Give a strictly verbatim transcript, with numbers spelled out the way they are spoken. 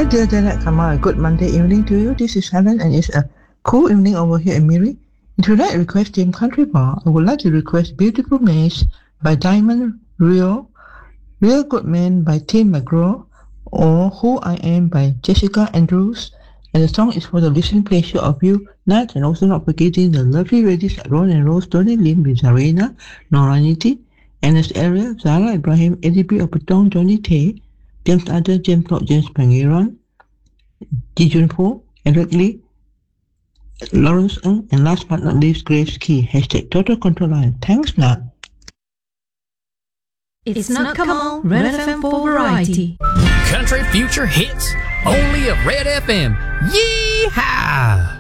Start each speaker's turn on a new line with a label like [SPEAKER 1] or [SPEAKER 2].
[SPEAKER 1] Hi dear Janet Kamal, good Monday evening to you. This is Helen and it's a cool evening over here in Miri. And tonight I request Team Country Bar. I would like to request Beautiful Maze by Diamond Rio, Real Good Man by Tim McGraw, or Who I Am by Jessica Andrews. And the song is for the listening pleasure of you, Nat, and also not forgetting the lovely ladies at Ron and Rose, Tony Lim, Zarina, Noraniti, Ernest Area, Zara Ibrahim, Eddie B. Opetong, Johnny Tay, James Adder, James Lord, James Pangeran, Ji Junpo, Eric Lee, Lawrence Ng, and last but not least, Grace Key. Hashtag Total Control Line. Thanks, Nat.
[SPEAKER 2] It's not Kamal, Red F M for variety.
[SPEAKER 3] Country future hits, only at Red F M. Yeehaw!